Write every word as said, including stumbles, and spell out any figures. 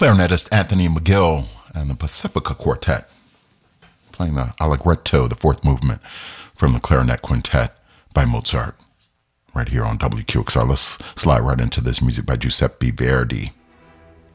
clarinetist Anthony McGill and the Pacifica Quartet, playing the Allegretto, the fourth movement from the Clarinet Quintet by Mozart, right here on W Q X R. Let's slide right into this music by Giuseppe Verdi.